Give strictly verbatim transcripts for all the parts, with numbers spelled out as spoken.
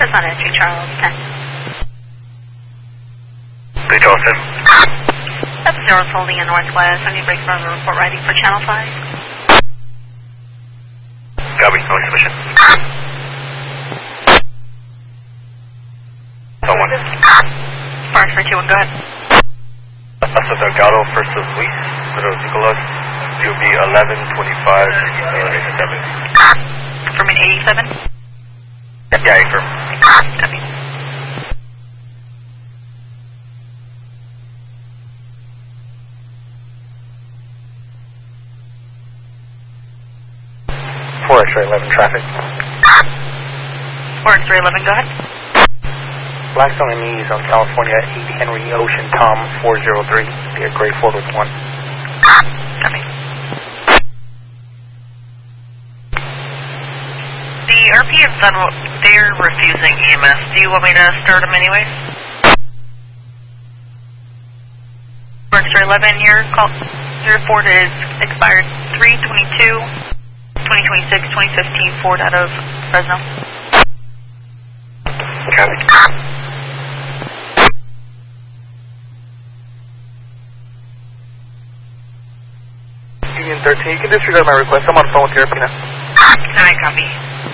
That's on entry, Charles ten. three Charles ten. That's Zero's holding in northwest. I need break from the report ready for channel five. Copy, no submission. Someone. Park for two one, go ahead. Asa Delgado, first of Luis, Little Nicolas, D O B eleven twenty-five eighty-seven. Confirming eighty-seven? Yeah, confirm. Copy. four X-ray eleven traffic. four X-ray eleven, go ahead. Blackstone and Ease on California, eight Henry Ocean, Tom four zero three, via Gray Ford with one. Copy. The R P has done what they're refusing E M S. Do you want me to start them anyway? four X-ray eleven, your call, your Ford is expired three twenty-two, twenty twenty-six, twenty fifteen Ford out of Fresno. Copy. Union thirteen, you can disregard my request. I'm on the phone with your R P now. Alright, copy.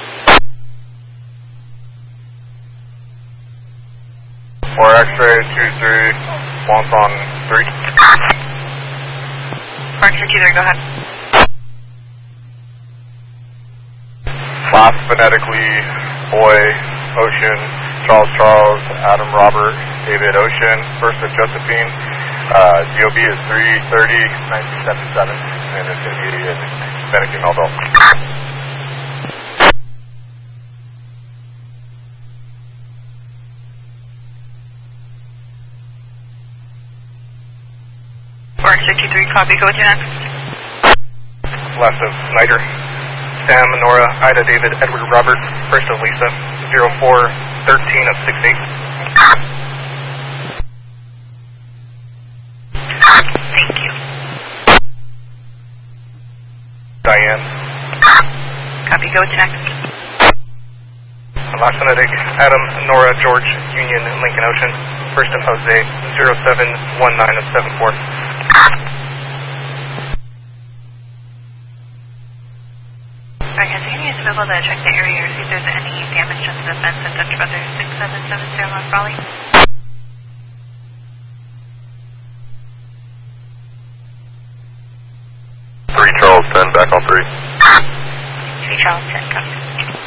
four X-ray two three, Wants on three. four X-ray two three, go ahead. Class phonetically, Boy, Ocean, Charles Charles, Adam Robert, David Ocean, first of Josephine. Uh, D O B is three thirty, nineteen seventy-seven, and it's going to be a Hispanic female adult. four X-ray two three, copy, go with you next. Left of Snyder, Sam, Nora, Ida, David, Edward, Robert, first of Lisa, zero four thirteen of six eight. Thank you. Diane. Copy, go with you next. Last phonetic, Adam, Nora, George, Union, Lincoln Ocean, first of Jose, zero seven one nine of seven four. Alright, has any is able to check the area or see if there's any damage to the fence at Dutch Brother six seven seven zero North Raleigh? three Charles ten, back on three. three Charles ten, copy.